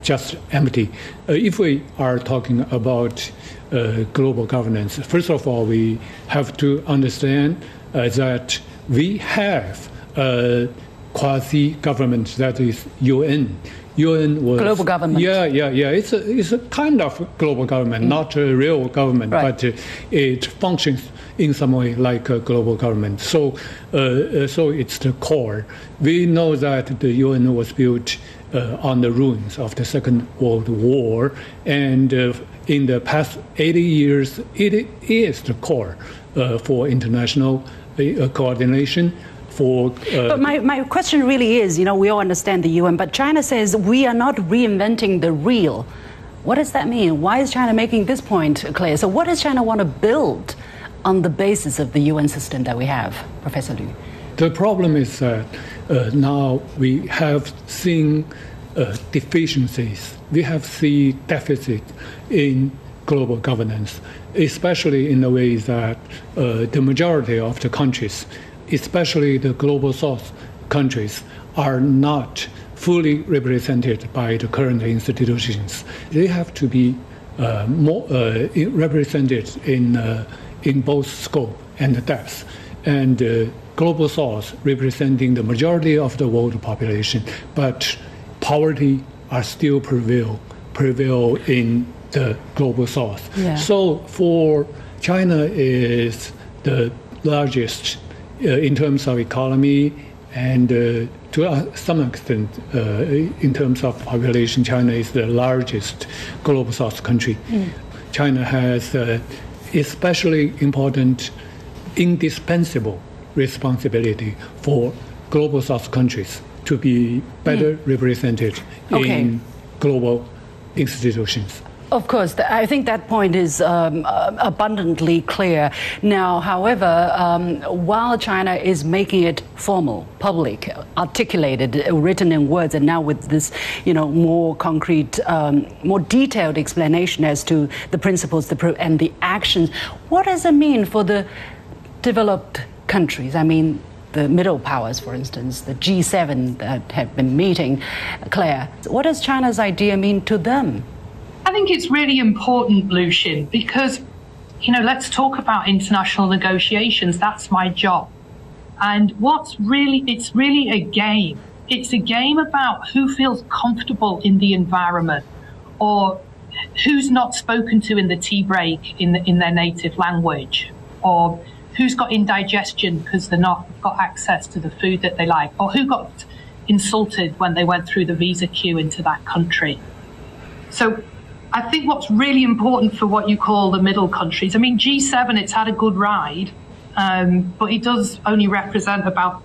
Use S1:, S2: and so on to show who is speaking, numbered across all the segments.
S1: just empty. If we are talking about global governance, first of all, we have to understand that we have a quasi-government, that is UN. UN was
S2: global government.
S1: Yeah. It's a kind of global government, not a real government,
S2: right.
S1: but it functions in some way like a global government. So it's the core. We know that the UN was built on the ruins of the Second World War, and in the past 80 years, it is the core for international coordination.
S2: But my question really is, we all understand the UN, but China says we are not reinventing the wheel. What does that mean? Why is China making this point, Claire? So what does China want to build on the basis of the UN system that we have, Professor Liu?
S1: The problem is that now we have seen deficiencies. We have seen deficit in global governance, especially in the way that the majority of the countries, especially the global south countries, are not fully represented by the current institutions. They have to be more represented in both scope and depth. And global south representing the majority of the world population, but poverty are still prevail in the global south.
S2: Yeah.
S1: So for China is the largest in terms of economy, and to some extent, in terms of population, China is the largest global south country. China has especially important, indispensable responsibility for global south countries to be better represented in global institutions.
S2: Of course, I think that point is abundantly clear. Now, however, while China is making it formal, public, articulated, written in words, and now with this, more concrete, more detailed explanation as to the principles and the actions, what does it mean for the developed countries? I mean, the middle powers, for instance, the G7 that have been meeting. Claire, what does China's idea mean to them?
S3: I think it's really important, Lucian, because, let's talk about international negotiations. That's my job. And it's really a game. It's a game about who feels comfortable in the environment, or who's not spoken to in the tea break in their native language, or who's got indigestion because they're not got access to the food that they like, or who got insulted when they went through the visa queue into that country. So I think what's really important for what you call the middle countries, G7, it's had a good ride, but it does only represent about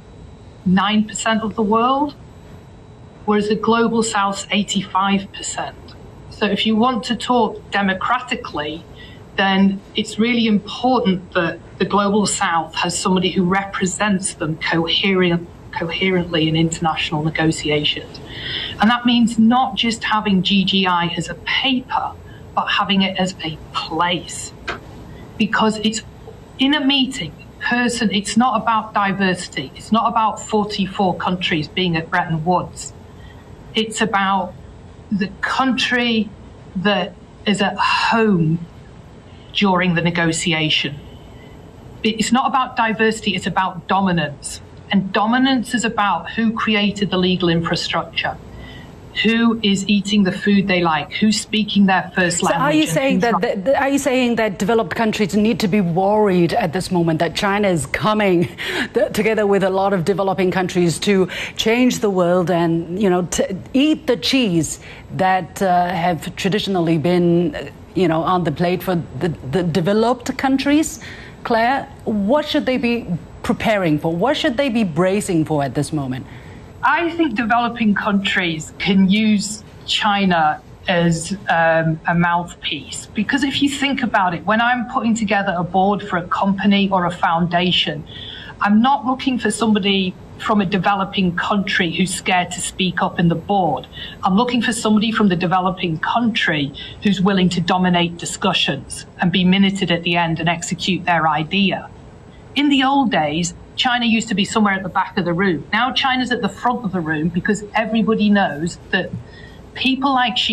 S3: 9% of the world, whereas the global south's 85%. So if you want to talk democratically, then it's really important that the global south has somebody who represents them coherently in international negotiations. And that means not just having GGI as a paper, but having it as a place. Because it's in a meeting, it's not about diversity. It's not about 44 countries being at Bretton Woods. It's about the country that is at home during the negotiation. It's not about diversity, it's about dominance. And dominance is about who created the legal infrastructure, who is eating the food they like, who's speaking their first language.
S2: So are you saying that developed countries need to be worried at this moment that China is coming together with a lot of developing countries to change the world and, to eat the cheese that have traditionally been, on the plate for the developed countries? Claire, what should they be preparing for? What should they be bracing for at this moment?
S3: I think developing countries can use China as a mouthpiece, because if you think about it, when I'm putting together a board for a company or a foundation, I'm not looking for somebody from a developing country who's scared to speak up in the board. I'm looking for somebody from the developing country who's willing to dominate discussions and be minuted at the end and execute their idea. In the old days, China used to be somewhere at the back of the room. Now China's at the front of the room because everybody knows that people like Xi